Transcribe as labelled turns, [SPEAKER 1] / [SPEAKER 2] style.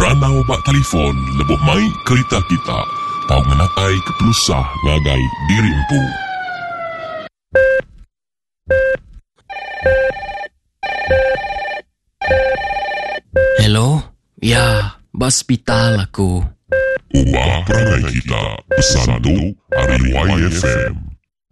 [SPEAKER 1] Ranau bak telefon lebih mai kereta kita. Tau ngenakai kepelusah ngagai diri empu.
[SPEAKER 2] Hello? Ya, hospital aku.
[SPEAKER 1] Ubah perangai kita. Pesan tu hari YFM.